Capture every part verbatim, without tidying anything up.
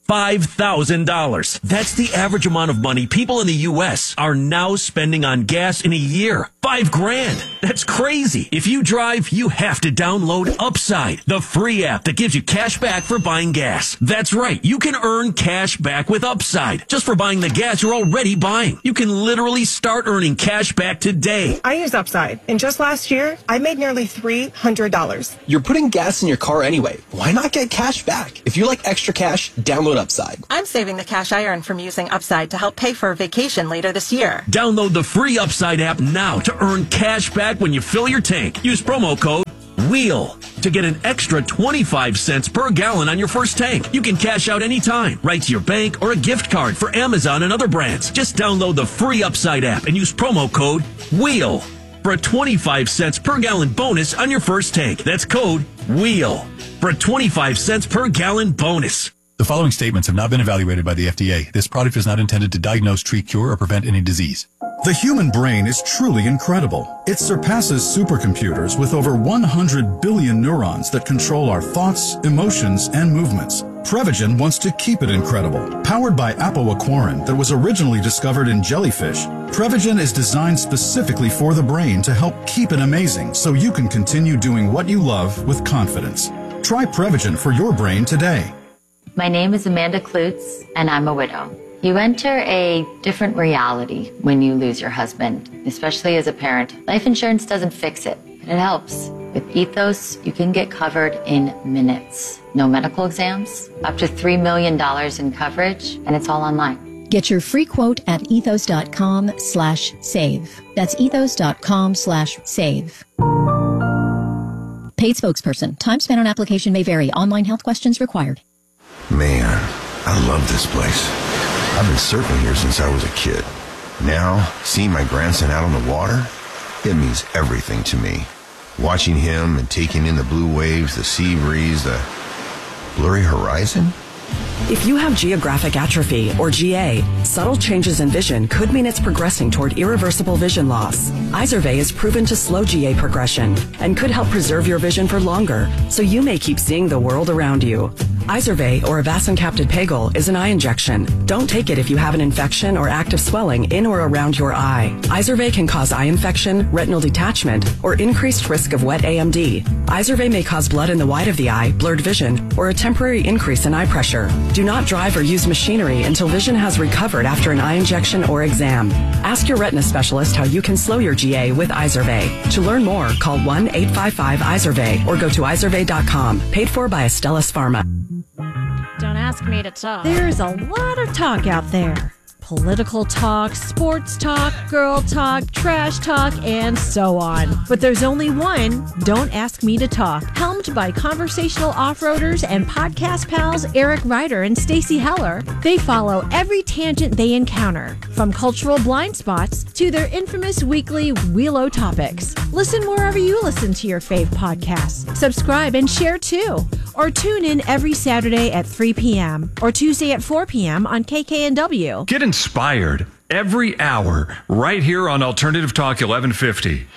five thousand dollars. That's the average amount of money people in the U S are now spending on gas in a year. Five grand. That's crazy. If you drive, you have to download Upside, the free app that gives you cash back for buying gas. That's right. You can earn cash back with Upside just for buying the gas you're already buying. You can literally start earning cash back today. I use Upside, and just last year, I made nearly three hundred dollars. You're putting gas in your car anyway. Why not get cash back? If you like extra cash, download Upside. I'm saving the cash I earn from using Upside to help pay for a vacation later this year. Download the free Upside app now to earn cash back when you fill your tank. Use promo code WHEEL to get an extra twenty-five cents per gallon on your first tank. You can cash out anytime, right to your bank or a gift card for Amazon and other brands. Just download the free Upside app and use promo code WHEEL for a twenty-five cents per gallon bonus on your first tank. That's code WHEEL for a twenty-five cents per gallon bonus. The following statements have not been evaluated by the F D A. This product is not intended to diagnose, treat, cure, or prevent any disease. The human brain is truly incredible. It surpasses supercomputers with over one hundred billion neurons that control our thoughts, emotions, and movements. Prevagen wants to keep it incredible. Powered by apoaquarin that was originally discovered in jellyfish, Prevagen is designed specifically for the brain to help keep it amazing so you can continue doing what you love with confidence. Try Prevagen for your brain today. My name is Amanda Klutz, and I'm a widow. You enter a different reality when you lose your husband, especially as a parent. Life insurance doesn't fix it, but it helps. With Ethos, you can get covered in minutes. No medical exams, up to three million dollars in coverage, and it's all online. Get your free quote at ethos.com slash save. That's ethos.com slash save. Paid spokesperson. Time spent on application may vary. Online health questions required. Man, I love this place. I've been surfing here since I was a kid. Now, seeing my grandson out on the water, it means everything to me. Watching him and taking in the blue waves, the sea breeze, the blurry horizon. If you have geographic atrophy, or G A, subtle changes in vision could mean it's progressing toward irreversible vision loss. Izervay is proven to slow G A progression and could help preserve your vision for longer, so you may keep seeing the world around you. Izervay, or avacincaptad pegol, is an eye injection. Don't take it if you have an infection or active swelling in or around your eye. Izervay can cause eye infection, retinal detachment, or increased risk of wet A M D. Izervay may cause blood in the white of the eye, blurred vision, or a temporary increase in eye pressure. Do not drive or use machinery until vision has recovered after an eye injection or exam. Ask your retina specialist how you can slow your G A with Izervay. To learn more, call one eight five five Izervay or go to izervay dot com. Paid for by Astellas Pharma. Don't ask me to talk. There's a lot of talk out there. Political talk, sports talk, girl talk, trash talk, and so on. But there's only one, Don't Ask Me to Talk, helmed by conversational off-roaders and podcast pals Eric Ryder and Stacey Heller. They follow every tangent they encounter, from cultural blind spots to their infamous weekly Wheelo topics. Listen wherever you listen to your fave podcasts. Subscribe and share too. Or tune in every Saturday at three p.m. or Tuesday at four p.m. on K K N W. Get inspired every hour right here on Alternative Talk eleven fifty.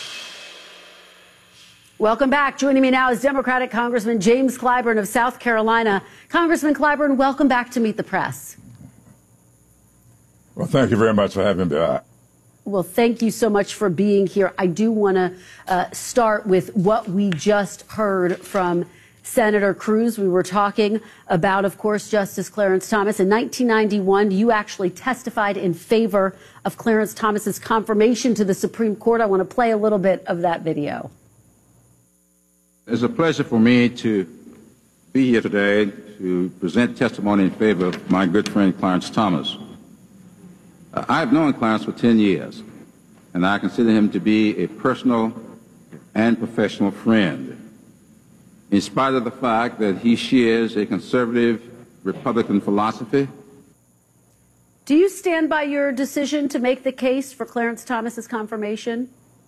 Welcome back. Joining me now is Democratic Congressman James Clyburn of South Carolina. Congressman Clyburn, welcome back to Meet the Press. Well, thank you very much for having me back. Well, thank you so much for being here. I do want to uh, start with what we just heard from Senator Cruz. We were talking about, of course, Justice Clarence Thomas. In nineteen ninety-one, you actually testified in favor of Clarence Thomas's confirmation to the Supreme Court. I want to play a little bit of that video. It's a pleasure for me to be here today to present testimony in favor of my good friend Clarence Thomas. Uh, I've known Clarence for ten years, and I consider him to be a personal and professional friend. In spite of the fact that he shares a conservative Republican philosophy. Do you stand by your decision to make the case for Clarence Thomas's confirmation?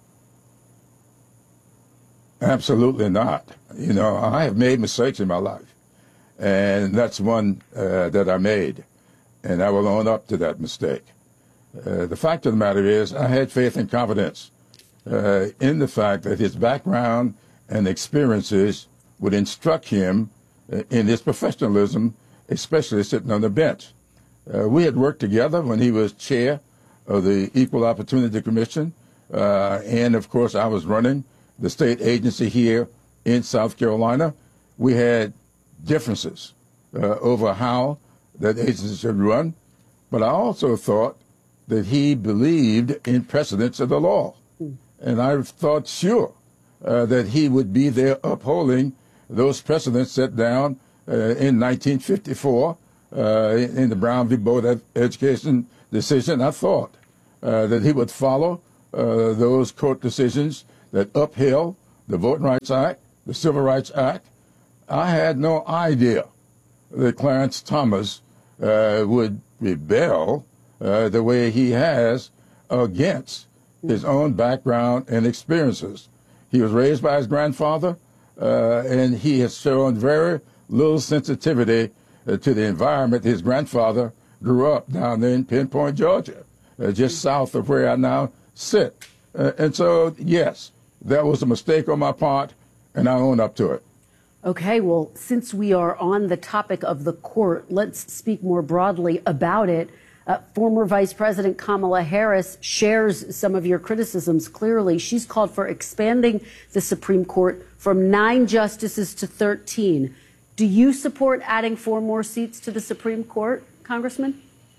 Absolutely not. You know, I have made mistakes in my life, and that's one uh, that I made, and I will own up to that mistake. Uh, the fact of the matter is I had faith and confidence uh, in the fact that his background and experiences would instruct him in his professionalism especially sitting on the bench. Uh, we had worked together when he was chair of the Equal Opportunity Commission, uh, and of course I was running the state agency here in South Carolina. We had differences uh, over how that agency should run, but I also thought that he believed in precedents of the law. And I thought sure uh, that he would be there upholding those precedents set down uh, in nineteen fifty-four uh, in the Brown v. Board of Education decision. I thought uh, that he would follow uh, those court decisions that upheld the Voting Rights Act, the Civil Rights Act. I had no idea that Clarence Thomas uh, would rebel uh, the way he has against his own background and experiences. He was raised by his grandfather, uh, and he has shown very little sensitivity uh, to the environment. His grandfather grew up down there in Pinpoint, Georgia, uh, just south of where I now sit. Uh, and so, yes, that was a mistake on my part, and I own up to it. Okay, well, since we are on the topic of the court, let's speak more broadly about it. Uh, former Vice President Kamala Harris shares some of your criticisms clearly. She's called for expanding the Supreme Court from nine justices to thirteen. Do you support adding four more seats to the Supreme Court, Congressman?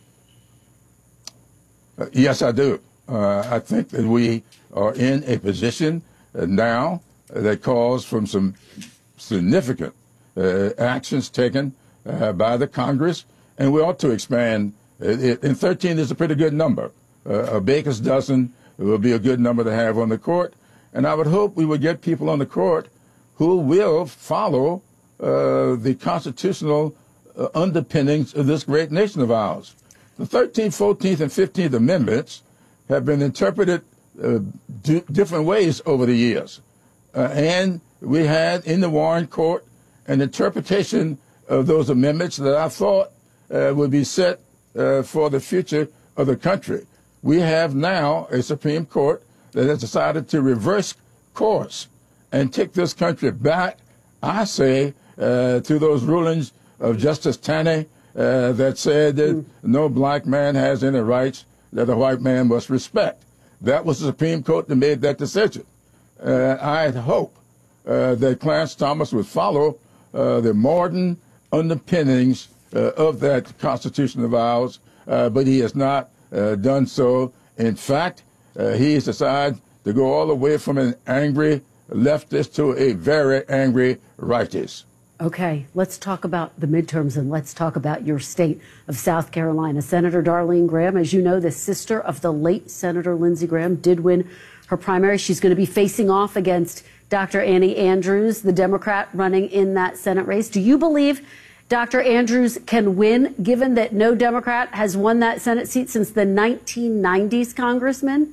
Uh, yes, I do. Uh, I think that we are in a position uh, now that calls for some significant uh, actions taken uh, by the Congress, and we ought to expand. It, and thirteen is a pretty good number. Uh, a baker's dozen will be a good number to have on the court, and I would hope we would get people on the court who will follow uh, the constitutional uh, underpinnings of this great nation of ours. The thirteenth, fourteenth, and fifteenth Amendments have been interpreted uh, d- different ways over the years, uh, and we had in the Warren Court an interpretation of those amendments that I thought uh, would be set uh, for the future of the country. We have now a Supreme Court that has decided to reverse course and take this country back, I say, uh, to those rulings of Justice Taney uh, that said that mm. no black man has any rights that a white man must respect. That was the Supreme Court that made that decision. Uh, I hope Uh, that Clarence Thomas would follow uh, the modern underpinnings uh, of that Constitution of ours, uh, but he has not uh, done so. In fact, uh, he has decided to go all the way from an angry leftist to a very angry rightist. Okay, let's talk about the midterms and let's talk about your state of South Carolina. Senator Darlene Graham, as you know, the sister of the late Senator Lindsey Graham, did win her primary. She's going to be facing off against Doctor Annie Andrews, the Democrat running in that Senate race. Do you believe Doctor Andrews can win, given that no Democrat has won that Senate seat since the nineteen nineties, Congressman?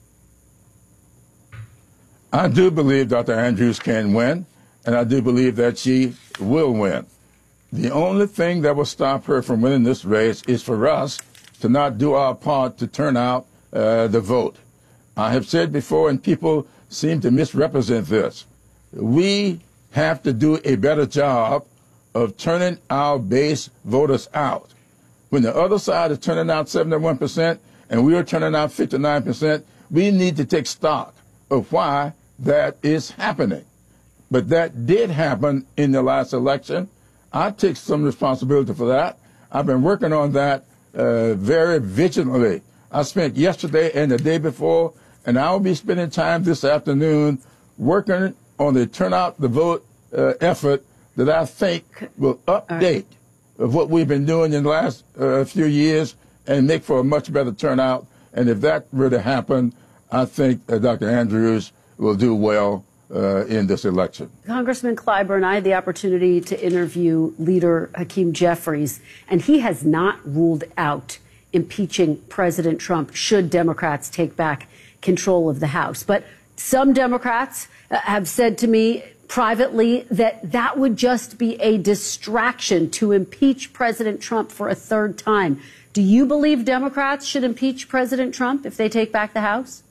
I do believe Doctor Andrews can win, and I do believe that she will win. The only thing that will stop her from winning this race is for us to not do our part to turn out uh, the vote. I have said before, and people seem to misrepresent this, we have to do a better job of turning our base voters out. When the other side is turning out seventy-one percent and we are turning out fifty-nine percent, we need to take stock of why that is happening. But that did happen in the last election. I take some responsibility for that. I've been working on that uh, very vigilantly. I spent yesterday and the day before, and I'll be spending time this afternoon working on the turnout the vote uh, effort that I think will update of what we've been doing in the last uh, few years and make for a much better turnout. And if that were to happen, I think uh, Doctor Andrews will do well uh, in this election. Congressman Clyburn, I had the opportunity to interview leader Hakeem Jeffries, and he has not ruled out impeaching President Trump should Democrats take back control of the House. But some Democrats uh, have said to me privately that that would just be a distraction to impeach President Trump for a third time. Do you believe Democrats should impeach President Trump if they take back the House?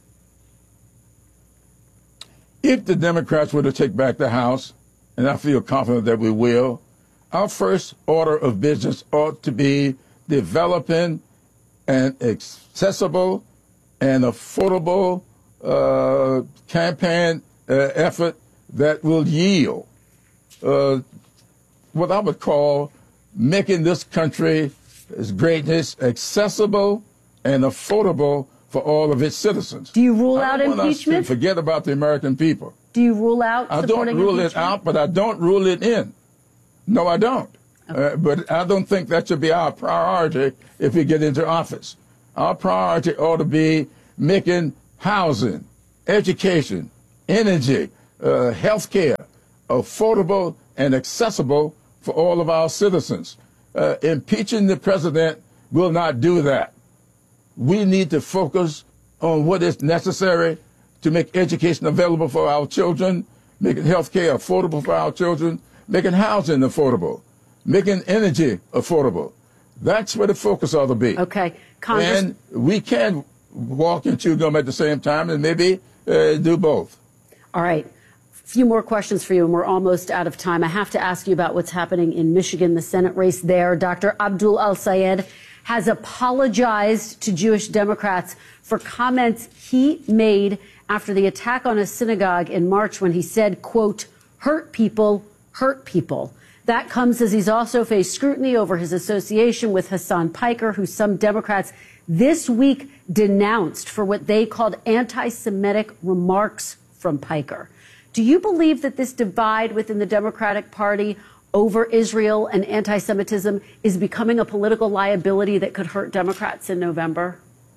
If the Democrats were to take back the House, and I feel confident that we will, our first order of business ought to be developing an accessible and affordable uh, campaign uh, effort that will yield uh, what I would call making this country's greatness accessible and affordable for all of its citizens. Do you rule I out don't want us impeachment? to forget about the American people. Do you rule out I don't supporting rule it impeachment? out, but I don't rule it in. No, I don't. Uh, but I don't think that should be our priority if we get into office. Our priority ought to be making housing, education, energy, uh, health care affordable and accessible for all of our citizens. Uh, impeaching the president will not do that. We need to focus on what is necessary to make education available for our children, making health care affordable for our children, making housing affordable, making energy affordable. That's where the focus ought to be. Okay. Congress- and we can walk and chew gum at the same time and maybe uh, do both. All right. A few more questions for you, and we're almost out of time. I have to ask you about what's happening in Michigan, the Senate race there. Doctor Abdul El-Sayed has apologized to Jewish Democrats for comments he made after the attack on a synagogue in March when he said, quote, hurt people, hurt people. That comes as he's also faced scrutiny over his association with Hassan Piker, who some Democrats this week denounced for what they called anti-Semitic remarks from Piker. Do you believe that this divide within the Democratic Party over Israel and anti-Semitism is becoming a political liability that could hurt Democrats in November?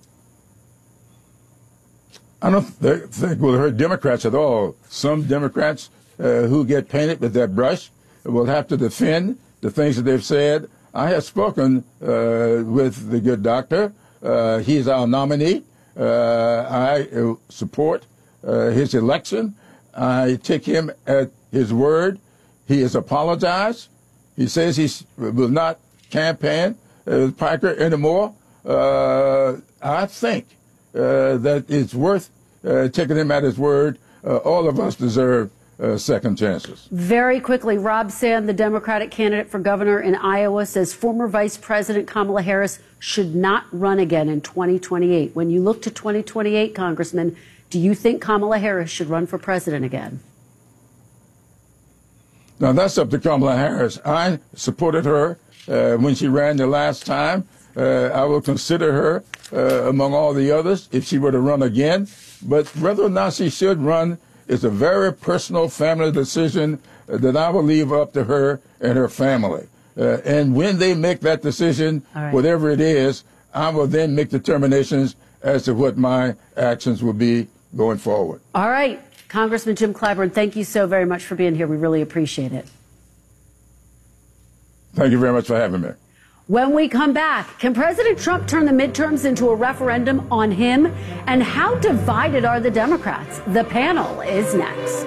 I don't th- think it will hurt Democrats at all. Some Democrats uh, who get painted with that brush will have to defend the things that they've said. I have spoken uh, with the good doctor. Uh, he's our nominee. Uh, I uh, support uh, his election. I take him at his word. He has apologized. He says he will not campaign with Piker anymore. Uh, I think uh, that it's worth uh, taking him at his word. Uh, all of us deserve uh, second chances. Very quickly, Rob Sand, the Democratic candidate for governor in Iowa, says former Vice President Kamala Harris should not run again in twenty twenty-eight. When you look to twenty twenty-eight, Congressman, do you think Kamala Harris should run for president again? Now, that's up to Kamala Harris. I supported her uh, when she ran the last time. Uh, I will consider her uh, among all the others if she were to run again. But whether or not she should run is a very personal family decision uh, that I will leave up to her and her family. Uh, and when they make that decision, All right. whatever it is, I will then make determinations as to what my actions will be going forward. All right. Congressman Jim Clyburn, thank you so very much for being here. We really appreciate it. Thank you very much for having me. When we come back, can President Trump turn the midterms into a referendum on him? And how divided are the Democrats? The panel is next.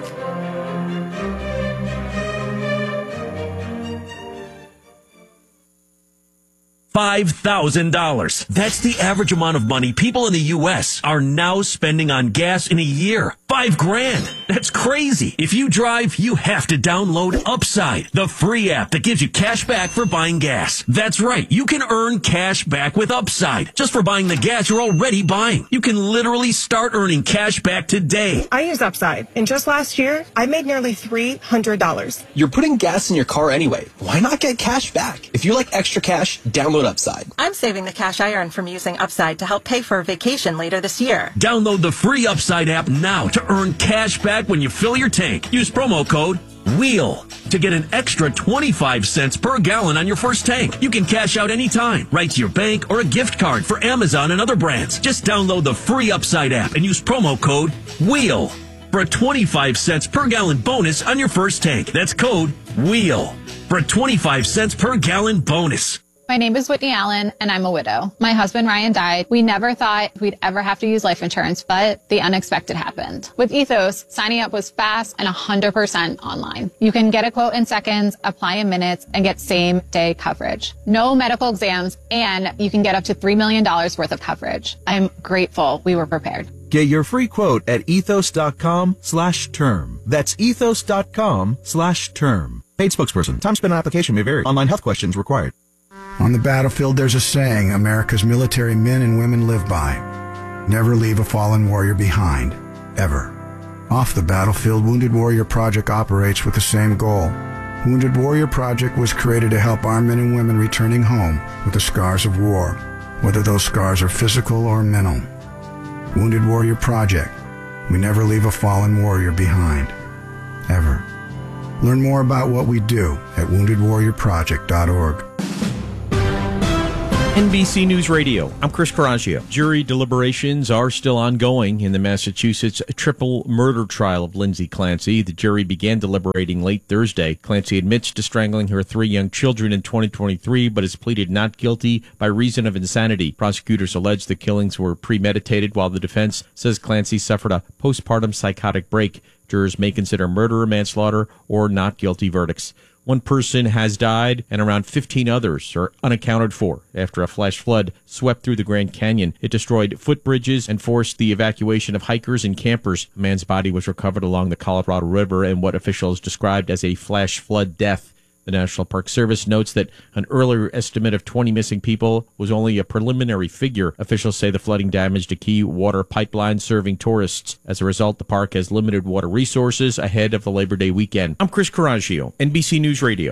five thousand dollars. That's the average amount of money people in the U S are now spending on gas in a year. Five grand. That's crazy. If you drive, you have to download Upside, the free app that gives you cash back for buying gas. That's right. You can earn cash back with Upside just for buying the gas you're already buying. You can literally start earning cash back today. I use Upside, and just last year, I made nearly three hundred dollars. You're putting gas in your car anyway. Why not get cash back? If you like extra cash, download Upside. I'm saving the cash I earn from using Upside to help pay for a vacation later this year. Download the free Upside app now to earn cash back when you fill your tank. Use promo code WHEEL to get an extra twenty-five cents per gallon on your first tank. You can cash out anytime, right to your bank or a gift card for Amazon and other brands. Just download the free Upside app and use promo code WHEEL for a twenty-five cents per gallon bonus on your first tank. That's code WHEEL for a twenty-five cents per gallon bonus. My name is Whitney Allen, and I'm a widow. My husband, Ryan, died. We never thought we'd ever have to use life insurance, but the unexpected happened. With Ethos, signing up was fast and one hundred percent online. You can get a quote in seconds, apply in minutes, and get same-day coverage. No medical exams, and you can get up to three million dollars worth of coverage. I'm grateful we were prepared. Get your free quote at ethos.com slash term. That's ethos.com slash term. Paid spokesperson. Time spent on application may vary. Online health questions required. On the battlefield, there's a saying America's military men and women live by. Never leave a fallen warrior behind. Ever. Off the battlefield, Wounded Warrior Project operates with the same goal. Wounded Warrior Project was created to help our men and women returning home with the scars of war, whether those scars are physical or mental. Wounded Warrior Project. We never leave a fallen warrior behind. Ever. Learn more about what we do at wounded warrior project dot org. N B C News Radio, I'm Chris Coraggio. Jury deliberations are still ongoing in the Massachusetts triple murder trial of Lindsay Clancy. The jury began deliberating late Thursday. Clancy admits to strangling her three young children in twenty twenty-three, but has pleaded not guilty by reason of insanity. Prosecutors allege the killings were premeditated, while the defense says Clancy suffered a postpartum psychotic break. Jurors may consider murder or manslaughter or not guilty verdicts. One person has died and around fifteen others are unaccounted for after a flash flood swept through the Grand Canyon. It destroyed footbridges and forced the evacuation of hikers and campers. A man's body was recovered along the Colorado River in what officials described as a flash flood death. The National Park Service notes that an earlier estimate of twenty missing people was only a preliminary figure. Officials say the flooding damaged a key water pipeline serving tourists. As a result, the park has limited water resources ahead of the Labor Day weekend. I'm Chris Coraggio, N B C News Radio.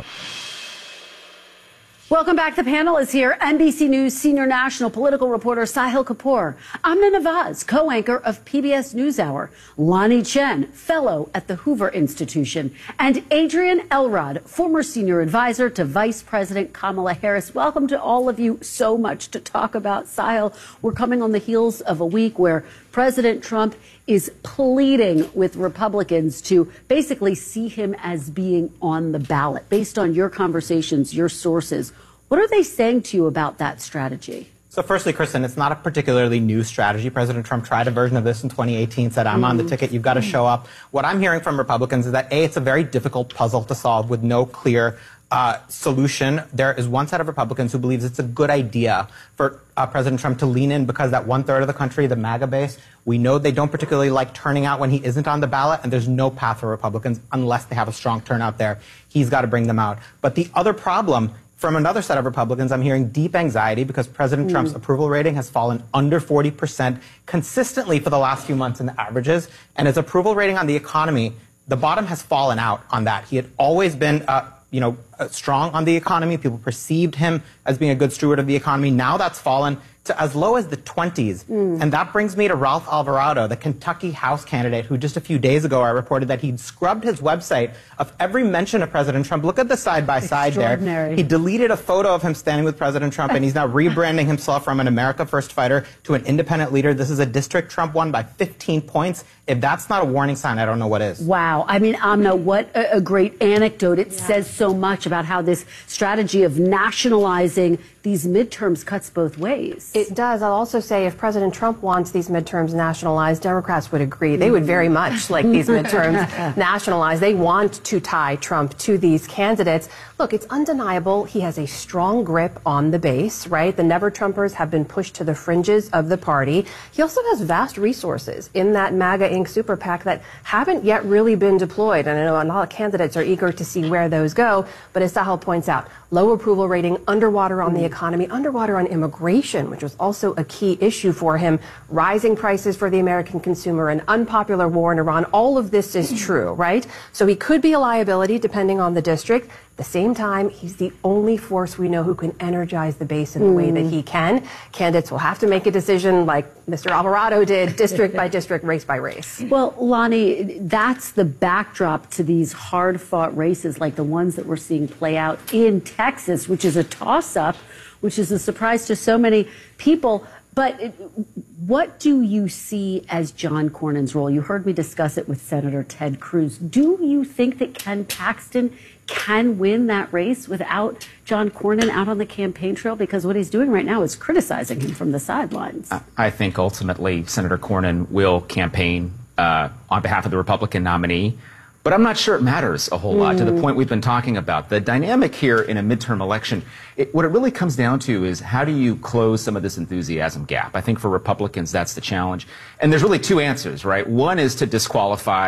Welcome back. The panel is here. N B C News senior national political reporter Sahil Kapoor, Amna Nawaz, co-anchor of P B S NewsHour, Lonnie Chen, fellow at the Hoover Institution, and Adrian Elrod, former senior advisor to Vice President Kamala Harris. Welcome to all of you. So much to talk about. Sahil, we're coming on the heels of a week where President Trump is pleading with Republicans to basically see him as being on the ballot. Based on your conversations, your sources, what are they saying to you about that strategy? So firstly, Kristen, it's not a particularly new strategy. President Trump tried a version of this in twenty eighteen, said, I'm mm. on the ticket, you've got to show up. What I'm hearing from Republicans is that, A, it's a very difficult puzzle to solve with no clear Uh, solution. There is one set of Republicans who believes it's a good idea for uh, President Trump to lean in because that one-third of the country, the MAGA base, we know they don't particularly like turning out when he isn't on the ballot, and there's no path for Republicans unless they have a strong turnout there. He's got to bring them out. But the other problem from another set of Republicans, I'm hearing deep anxiety because President mm. Trump's approval rating has fallen under forty percent consistently for the last few months in the averages, and his approval rating on the economy, the bottom has fallen out on that. He had always been uh, you know, uh, strong on the economy. People perceived him as being a good steward of the economy. Now that's fallen to as low as the twenties. Mm. And that brings me to Ralph Alvarado, the Kentucky House candidate, who just a few days ago I reported that he'd scrubbed his website of every mention of President Trump. Look at the side-by-side there. He deleted a photo of him standing with President Trump, and he's now rebranding himself from an America First fighter to an independent leader. This is a district Trump won by fifteen points. If that's not a warning sign, I don't know what is. Wow. I mean, Amna, what a, a great anecdote. It yeah. says so much about how this strategy of nationalizing these midterms cuts both ways. It does. I'll also say if President Trump wants these midterms nationalized, Democrats would agree. They would very much like these midterms nationalized. They want to tie Trump to these candidates. Look, it's undeniable he has a strong grip on the base, right? The Never Trumpers have been pushed to the fringes of the party. He also has vast resources in that MAGA Incorporated super PAC that haven't yet really been deployed. And I know a lot of candidates are eager to see where those go. But as Sahil points out, low approval rating, underwater on the economy, underwater on immigration, which was also a key issue for him, rising prices for the American consumer, an unpopular war in Iran. All of this is true, right? So he could be a liability depending on the district. At the same time, he's the only force we know who can energize the base in the mm. way that he can. Candidates will have to make a decision like Mister Alvarado did, district by district, race by race. Well, Lonnie, that's the backdrop to these hard-fought races like the ones that we're seeing play out in Texas, which is a toss-up, which is a surprise to so many people. But it, what do you see as John Cornyn's role? You heard me discuss it with Senator Ted Cruz. Do you think that Ken Paxton can win that race without John Cornyn out on the campaign trail? Because what he's doing right now is criticizing him from the sidelines. I think ultimately Senator Cornyn will campaign uh, on behalf of the Republican nominee. But I'm not sure it matters a whole lot mm. to the point we've been talking about. The dynamic here in a midterm election, it, what it really comes down to is how do you close some of this enthusiasm gap? I think for Republicans, that's the challenge. And there's really two answers, right? One is to disqualify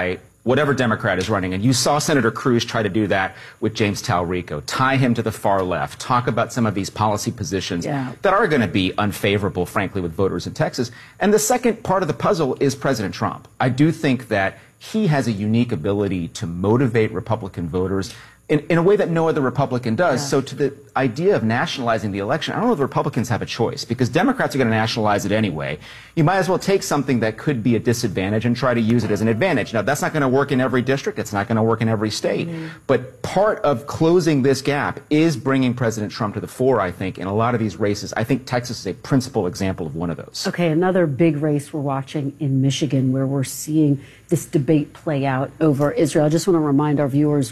whatever Democrat is running. And you saw Senator Cruz try to do that with James Talrico, tie him to the far left, talk about some of these policy positions Yeah. that are going to be unfavorable, frankly, with voters in Texas. And the second part of the puzzle is President Trump. I do think that he has a unique ability to motivate Republican voters in, in a way that no other Republican does. Yeah. So to the idea of nationalizing the election, I don't know if the Republicans have a choice, because Democrats are going to nationalize it anyway. You might as well take something that could be a disadvantage and try to use it as an advantage. Now, that's not going to work in every district. It's not going to work in every state. Mm-hmm. But part of closing this gap is bringing President Trump to the fore, I think, in a lot of these races. I think Texas is a principal example of one of those. Okay, another big race we're watching in Michigan, where we're seeing this debate play out over Israel. I just want to remind our viewers